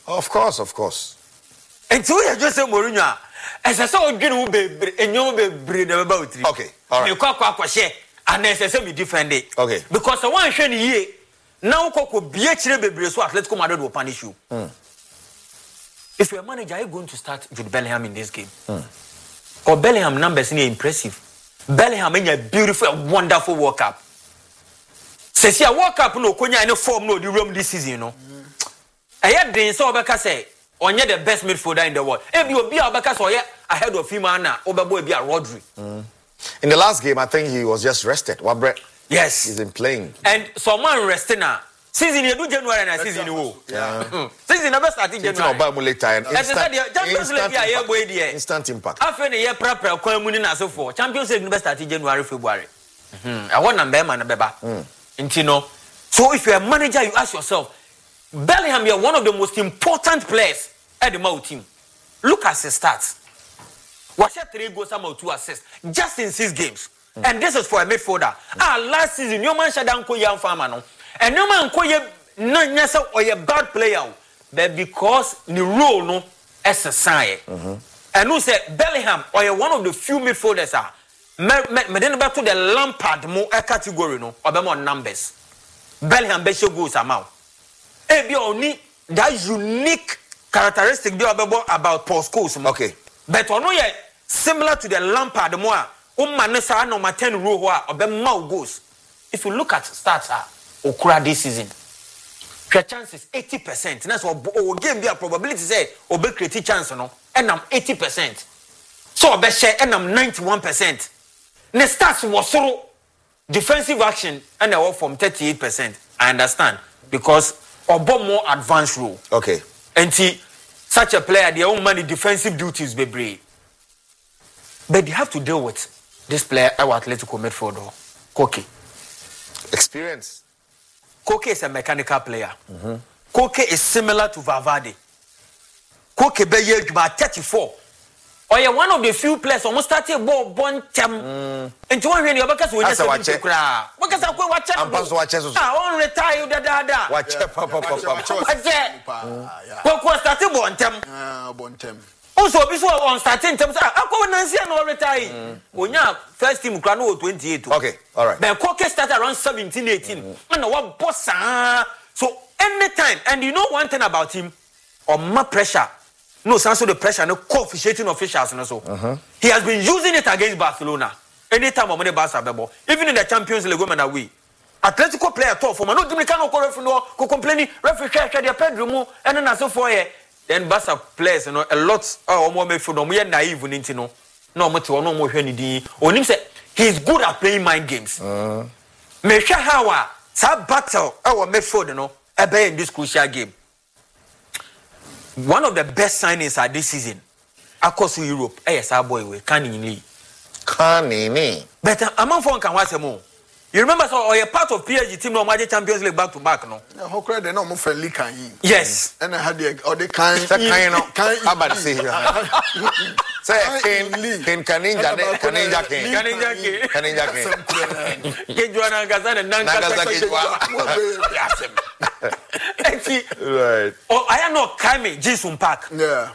Of course. And so you just say Mourinho. As I saw you be and you be about it. Okay, all right. You quack share and necessarily be defend it. Okay. Because the one shiny year now could be actually be so Atletico Madrid will punish you. If you're a manager, are you going to start Jude Bellingham in this game? Or Bellingham numbers in impressive. Bellingham in a beautiful, wonderful World Cup. Says a World Cup no konya any form no the room this season, you know. I had been so Obeka say, onye the best midfielder in the world. If you be Obeka so ahead of him and Obebo be a Rodri. In the last game, I think he was just rested. Yes. He's been playing. And someone resting now. Season you do January and season you. Yeah. Season never starting January. Instant impact. After the year prepare Kwamuni na so for Champions League never starting January February. I want number man beba. Intino. So if you're a manager, you ask yourself, Bellingham, you're one of the most important players at the Mau team. Look at his stats. Watch 3 goals, some 2 assists, just in 6 games. And this is for a midfielder. Last season, your man Shadan ko young farmer no. And no man ko ye nanyasa or a bad player. But because the role no exercise. And who said Bellingham or one of the few midfielders are me then back to the Lampard more category no or more numbers. Bellingham be show goals amount. Be only that unique characteristic about Paul Scholes. Okay. But ono ye similar to the Lampard more manesa number 10 row or be more goals. If you look at stats Okura this season, your chance is 80%. That's what game be a probability say or be create chance no and I'm 80%. So be share and I'm 91%. The stats was so defensive action and I work from 38%. I understand because obo more advanced role. Okay. And see such a player their own money defensive duties be brave. But they have to deal with this player our Atletico midfielder Koke. Experience. Koke is a mechanical player. Koke is similar to Valverde. Koke be ye 34. Or you're one of the few players almost started ball born tem. And to one when you're because we just watch it. Because I go watch it. I'm supposed to watch it. On retire da. Watch it. What started born tem? Also, before on starting terms, I go Nancy and all retire. When you first team Crano 28. Okay, all right. But Koke started around 17, 18. And what boss? So anytime, and you know one thing about him, or more pressure. No, sense of the pressure, no co-officiating officials and so. He has been using it against Barcelona. Anytime I'm on the Barca, even in the Champions League, women away. Atletico player talk for no Dominicano co complaining, referee their bedroom, and then so for then Barca players, you know, a lot or more made for them. We are naive, you know. No more to no more any. Onim said he's good at playing mind games. Me sure how that battle our midfield, you know, in this crucial game. One of the best signings at this season across Europe, yes, our boy, Kanini. But among one can watch more. You remember, so you're part of PSG team, no Magic Champions League back to back, no? How could they not move for league? Yes. And I had the kind of how about say Kaninja right. Oh, I am not Kaime Jisung Park. Yeah.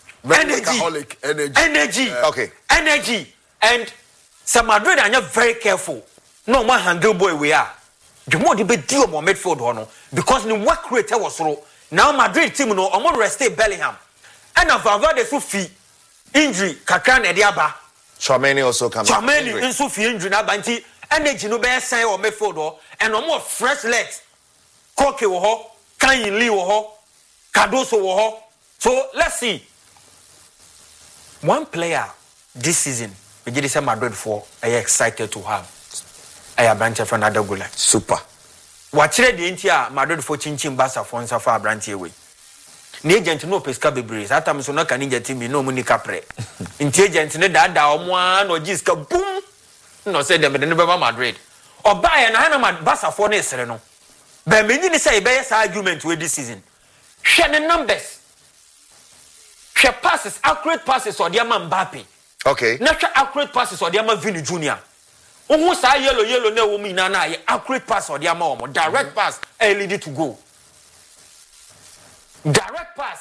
Energy. Okay. Energy. And some Madrid are very careful. No man handle boy we are. The more the big deal more midfield hono because the work rate was low. Now Madrid team no almost rested Bellingham. And now Valverde so fee injury kakran ediaba. Tchouaméni also come. Tchouaméni in so fee injury na banti energy no be sign or midfield and no more fresh legs. Koke wo ho, Kanye Lee wo ho, Cardoso wo ho. So let's see. One player this season, we did say Madrid for are excited to have. I am branch from another goal. Super. Watch the entire Madrid for Chinchin Bassa for Safa branch away. The agent no pesca bebreeze. At times, no can ninja team, no money capre. Intelligent, no dada, or one or jiska boom. No, said them, but never Madrid. Or buy an animal Bassa for Nesreno. But many say best argument with this season. Share the numbers. Share passes, accurate passes, or the man Mbappe. Okay. Natural accurate passes, or the man Vini Jr. Who say yellow na woman na accurate pass or their mom direct pass lead to go direct pass